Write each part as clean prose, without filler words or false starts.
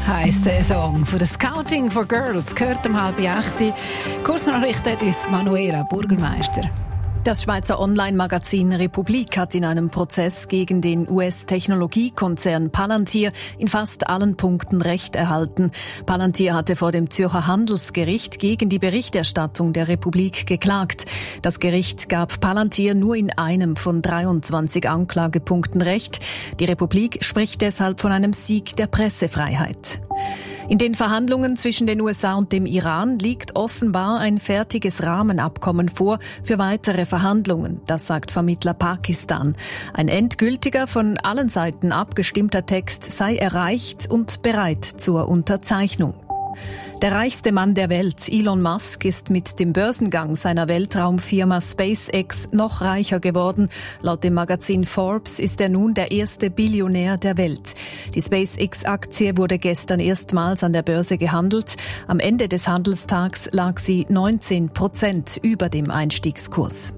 heisst der Song von der Scouting for Girls. Gehört um 7:30. Kursnachrichten hat uns Manuela Burgermeister. Das Schweizer Online-Magazin Republik hat in einem Prozess gegen den US-Technologiekonzern Palantir in fast allen Punkten Recht erhalten. Palantir hatte vor dem Zürcher Handelsgericht gegen die Berichterstattung der Republik geklagt. Das Gericht gab Palantir nur in einem von 23 Anklagepunkten Recht. Die Republik spricht deshalb von einem Sieg der Pressefreiheit. In den Verhandlungen zwischen den USA und dem Iran liegt offenbar ein fertiges Rahmenabkommen vor für weitere Verhandlungen, das sagt Vermittler Pakistan. Ein endgültiger, von allen Seiten abgestimmter Text sei erreicht und bereit zur Unterzeichnung. Der reichste Mann der Welt, Elon Musk, ist mit dem Börsengang seiner Weltraumfirma SpaceX noch reicher geworden. Laut dem Magazin Forbes ist er nun der erste Billionär der Welt. Die SpaceX-Aktie wurde gestern erstmals an der Börse gehandelt. Am Ende des Handelstags lag sie 19% über dem Einstiegskurs.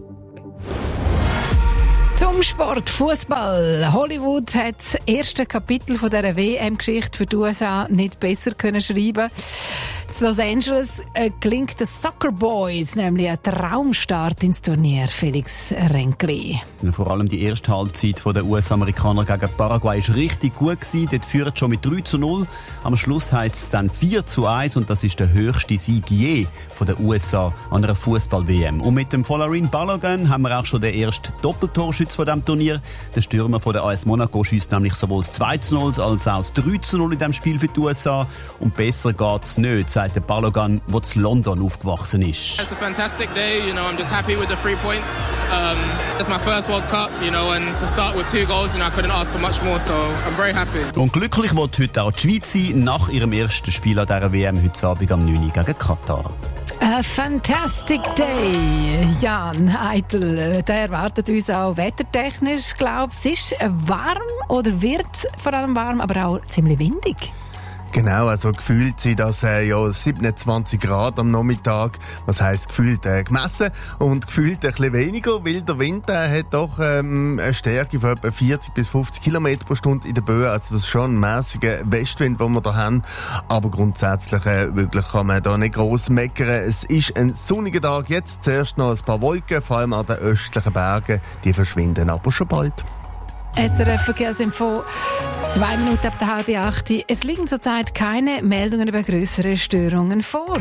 Zum Sport, Fußball. Hollywood hat das erste Kapitel von dieser WM-Geschichte für die USA nicht besser können schreiben. In Los Angeles gelingt den Soccer Boys nämlich ein Traumstart ins Turnier, Felix Renkli. Vor allem die erste Halbzeit der US-Amerikaner gegen Paraguay war richtig gut gewesen. Dort führen schon mit 3:0. Am Schluss heisst es dann 4:1 und das ist der höchste Sieg je von den USA an einer Fußball-WM. Und mit dem Folarin Balogun haben wir auch schon den ersten Doppeltorschütz von diesem Turnier. Der Stürmer von der AS Monaco schießt nämlich sowohl das 2:0 als auch das 3:0 in diesem Spiel für die USA. Und besser geht's nicht, sagt der Balogun, der in London aufgewachsen ist. It's a fantastic day, I'm just happy with the 3 points. It's my first World Cup, and to start with 2 goals, I couldn't ask for much more, so I'm very happy. Und glücklich wird heute auch die Schweiz sein, nach ihrem ersten Spiel an dieser WM heute Abend am 9 gegen Katar. A fantastic day. Jan Eitel, der erwartet uns auch wettertechnisch, glaube ich. Es ist warm oder wird vor allem warm, aber auch ziemlich windig. Genau, also gefühlt sind das 27 Grad am Nachmittag. Was heisst gefühlt gemessen und gefühlt ein bisschen weniger, weil der Wind hat doch eine Stärke von etwa 40 bis 50 Kilometer pro Stunde in der Böe. Also das ist schon ein mäßiger Westwind, den wir da haben. Aber grundsätzlich wirklich kann man da nicht gross meckern. Es ist ein sonniger Tag. Jetzt zuerst noch ein paar Wolken, vor allem an den östlichen Bergen. Die verschwinden aber schon bald. SRF Verkehrsinfo, 2 Minuten ab der 7:30. Es liegen zurzeit keine Meldungen über grössere Störungen vor.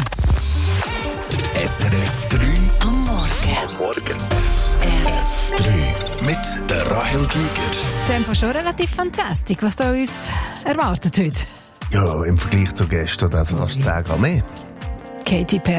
SRF 3 am Morgen. SRF 3 mit der Rahel Giger. Tempo schon relativ fantastisch, was da uns erwartet heute. Ja, im Vergleich zu gestern, also fast 10 Grad mehr. Katy Perry.